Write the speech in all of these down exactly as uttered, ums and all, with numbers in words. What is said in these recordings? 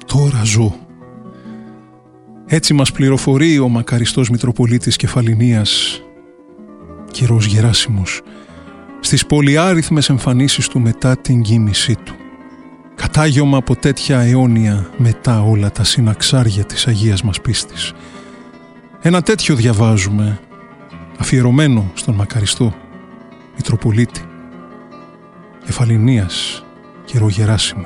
τώρα ζω. Έτσι μας πληροφορεί ο μακαριστός Μητροπολίτης Κεφαληνίας, κυρός Γεράσιμος, στις πολυάριθμες εμφανίσεις του μετά την κοίμησή του. Κατάγιωμα από τέτοια αιώνια μετά όλα τα συναξάρια της Αγίας μας πίστης. Ένα τέτοιο διαβάζουμε, αφιερωμένο στον μακαριστό Μητροπολίτη Κεφαληνίας, κύριο Γεράσιμο.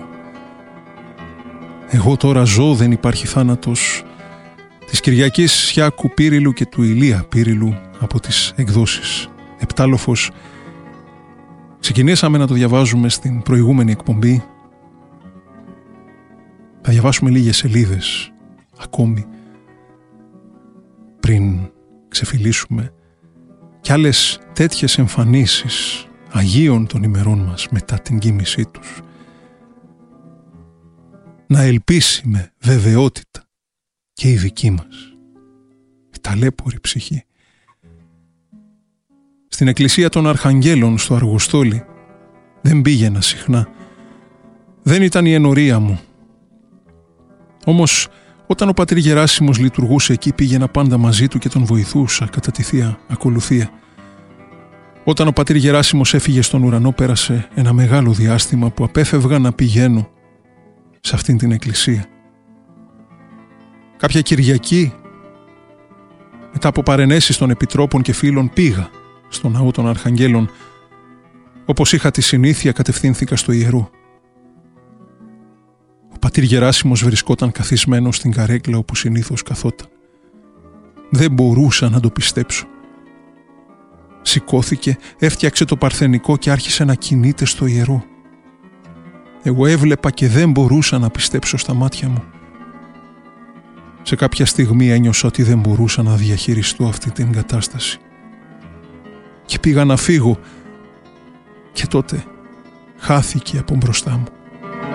Εγώ τώρα ζω, δεν υπάρχει θάνατος, της Κυριακής Σιάκου Πύριλου και του Ηλία Πύριλου από τις εκδόσεις Επτάλοφος. Ξεκινήσαμε να το διαβάζουμε στην προηγούμενη εκπομπή. Θα διαβάσουμε λίγες σελίδες ακόμη πριν ξεφυλίσουμε κι άλλες τέτοιες εμφανίσεις Αγίων των ημερών μας μετά την κοίμησή τους. Να ελπίσει με βεβαιότητα και η δική μας η ταλέπορη ψυχή. Στην εκκλησία των Αρχαγγέλων στο Αργοστόλι δεν πήγαινα συχνά. Δεν ήταν η ενορία μου. Όμως όταν ο πατήρ Γεράσιμος λειτουργούσε εκεί, πήγαινα πάντα μαζί του και τον βοηθούσα κατά τη Θεία Ακολουθία. Όταν ο πατήρ Γεράσιμος έφυγε στον ουρανό, πέρασε ένα μεγάλο διάστημα που απέφευγα να πηγαίνω σε αυτήν την εκκλησία. Κάποια Κυριακή, μετά από παρενέσεις των επιτρόπων και φίλων, πήγα στο ναό των Αρχαγγέλων. Όπως είχα τη συνήθεια, κατευθύνθηκα στο ιερό. Ο πατήρ Γεράσιμος βρισκόταν καθισμένος στην καρέκλα όπου συνήθως καθόταν. Δεν μπορούσα να το πιστέψω. Σηκώθηκε, έφτιαξε το παρθενικό και άρχισε να κινείται στο ιερό. Εγώ έβλεπα και δεν μπορούσα να πιστέψω στα μάτια μου. Σε κάποια στιγμή ένιωσα ότι δεν μπορούσα να διαχειριστώ αυτή την κατάσταση. Και πήγα να φύγω και τότε χάθηκε από μπροστά μου.